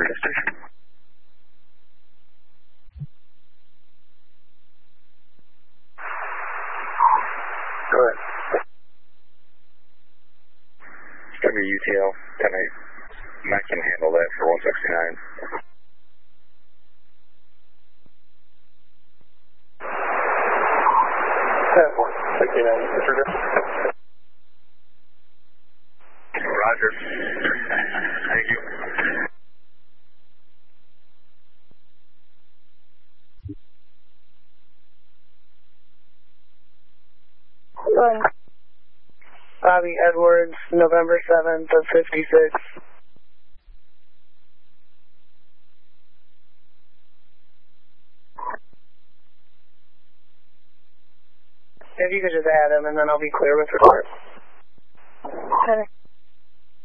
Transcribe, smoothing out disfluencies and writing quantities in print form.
station. Go ahead. WUTL 10-8. Mac can handle that for 169. 169, Roger. Thank you. Bobby Edwards, November 7th of 56. If you could just add him, and then I'll be clear with report. Okay.